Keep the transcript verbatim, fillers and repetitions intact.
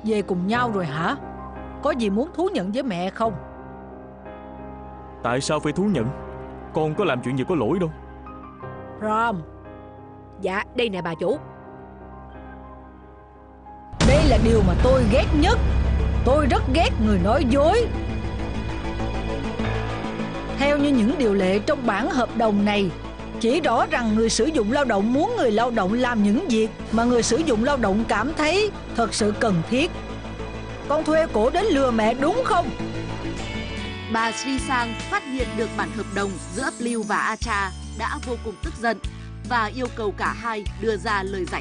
về cùng nhau rồi hả? Có gì muốn thú nhận với mẹ không? Tại sao phải thú nhận? Con có làm chuyện gì có lỗi đâu. Rom. Dạ đây nè bà chủ. Đây là điều mà tôi ghét nhất. Tôi rất ghét người nói dối. Theo như những điều lệ trong bản hợp đồng này, chỉ rõ rằng người sử dụng lao động muốn người lao động làm những việc mà người sử dụng lao động cảm thấy thật sự cần thiết. Con thuê cổ đến lừa mẹ đúng không? Bà Sri Sang phát hiện được bản hợp đồng giữa Blue và Acha đã vô cùng tức giận và yêu cầu cả hai đưa ra lời giải